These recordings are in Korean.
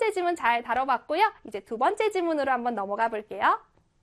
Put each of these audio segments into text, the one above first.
번째 지문 잘 다뤄봤고요. 이제 두 번째 지문으로 한번 넘어가 볼게요.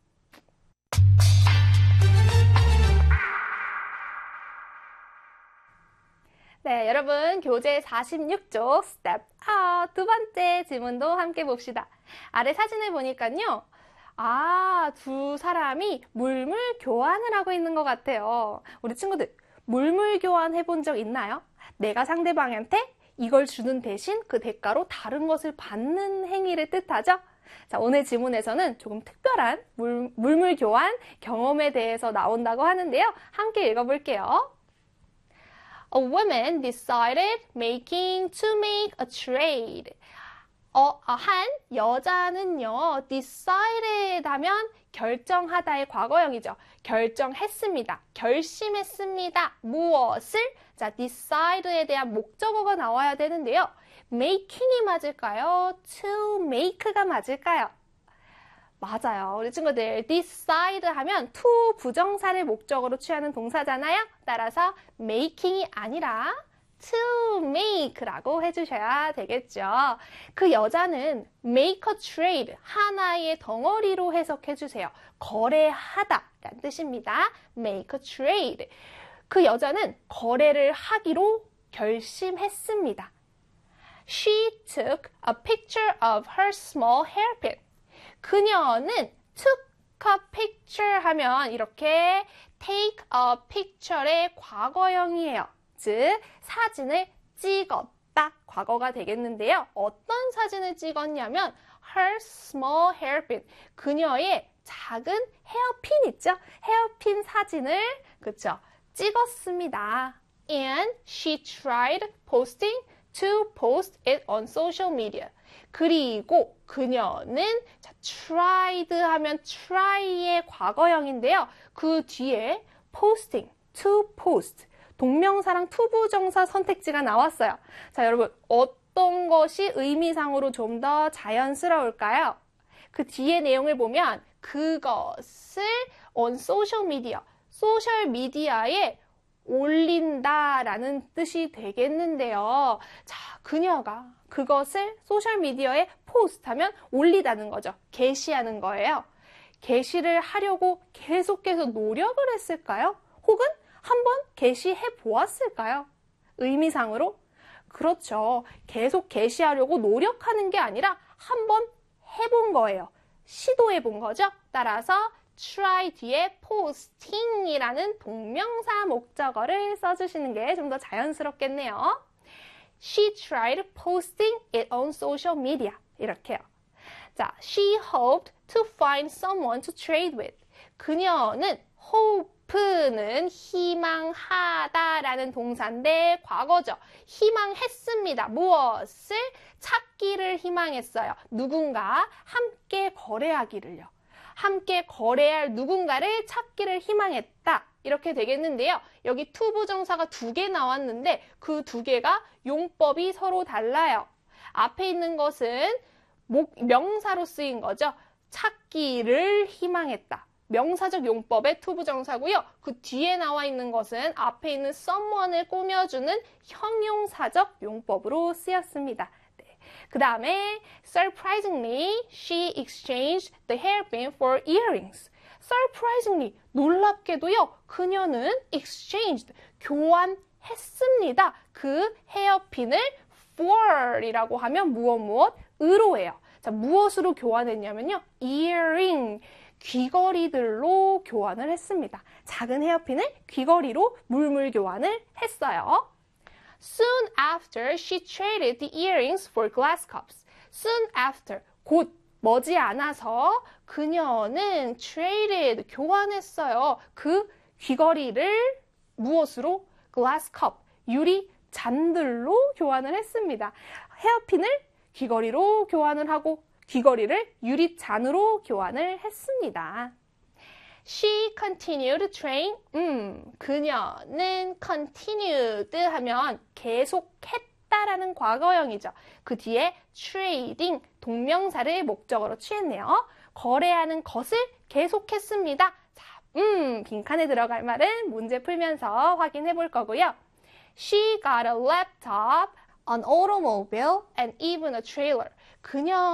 네, 여러분 교재 46쪽 스텝 아웃 두 번째 지문도 함께 봅시다. 아래 사진을 보니까요. 두 사람이 물물 교환을 하고 있는 것 같아요. 우리 친구들 물물 교환 해본 적 있나요? 내가 상대방한테 이걸 주는 대신 그 대가로 다른 것을 받는 행위를 뜻하죠? 자, 오늘 지문에서는 조금 특별한 물물 교환 경험에 대해서 나온다고 하는데요. 함께 읽어볼게요. A woman decided to make a trade. 한 여자는요, decided 하면 결정하다의 과거형이죠. 결정했습니다. 결심했습니다. 무엇을? 자, decide에 대한 목적어가 나와야 되는데요. making이 맞을까요? to make가 맞을까요? 맞아요. 우리 친구들 decide 하면 to 부정사를 목적으로 취하는 동사잖아요. 따라서 making이 아니라 to make라고 해주셔야 되겠죠. 그 여자는 make a trade, 하나의 덩어리로 해석해주세요. 거래하다 라는 뜻입니다. make a trade. 그 여자는 거래를 하기로 결심했습니다. She took a picture of her small hairpin. 그녀는 took a picture 하면 이렇게 take a picture의 과거형이에요. 즉, 사진을 찍었다. 과거가 되겠는데요. 어떤 사진을 찍었냐면 her small hairpin. 그녀의 작은 헤어핀 있죠? 헤어핀 사진을 찍었습니다. And she tried to post it on social media. 그리고 그녀는 tried 하면 try의 과거형인데요. 그 뒤에 posting, to post, 동명사랑 투부정사 선택지가 나왔어요. 자, 여러분 어떤 것이 의미상으로 좀 더 자연스러울까요? 그 뒤에 내용을 보면 그것을 on social media, 소셜 미디어에 올린다라는 뜻이 되겠는데요. 자, 그녀가 그것을 소셜미디어에 포스트하면 올리다는 거죠. 게시하는 거예요. 게시를 하려고 계속해서 노력을 했을까요? 혹은 한번 게시해 보았을까요? 의미상으로? 그렇죠. 계속 게시하려고 노력하는 게 아니라 한번 해본 거예요. 시도해 본 거죠. 따라서 try 뒤에 posting이라는 동명사 목적어를 써주시는 게 좀 더 자연스럽겠네요. She tried posting it on social media. 이렇게요. 자, she hoped to find someone to trade with. 그녀는 hope는 희망하다라는 동사인데 과거죠. 희망했습니다. 무엇을? 찾기를 희망했어요. 누군가 함께 거래하기를요. 함께 거래할 누군가를 찾기를 희망했다. 이렇게 되겠는데요. 여기 투부정사가 2개 나왔는데 그 2개가 용법이 서로 달라요. 앞에 있는 것은 명사로 쓰인 거죠. 찾기를 희망했다. 명사적 용법의 투부정사고요. 그 뒤에 나와 있는 것은 앞에 있는 someone을 꾸며주는 형용사적 용법으로 쓰였습니다. 그 다음에 surprisingly, she exchanged the hairpin for earrings. surprisingly, 놀랍게도요. 그녀는 exchanged, 교환했습니다. 그 헤어핀을 for이라고 하면 무엇으로 해요. 자, 무엇으로 교환했냐면요. earring, 귀걸이들로 교환을 했습니다. 작은 헤어핀을 귀걸이로 물물 교환을 했어요. Soon after, she traded the earrings for glass cups. Soon after, 곧 머지않아서 그녀는 traded, 교환했어요. 그 귀걸이를 무엇으로? glass cup, 유리 잔들로 교환을 했습니다. 헤어핀을 귀걸이로 교환을 하고 귀걸이를 유리 잔으로 교환을 했습니다. She continued to train. 그녀는 continued 하면 계속했다라는 과거형이죠. 그 뒤에 trading, 동명사를 목적어로 취했네요. 거래하는 것을 계속했습니다. 자, 빈칸에 들어갈 말은 문제 풀면서 확인해 볼 거고요. She got a laptop, an automobile, and even a trailer. 그녀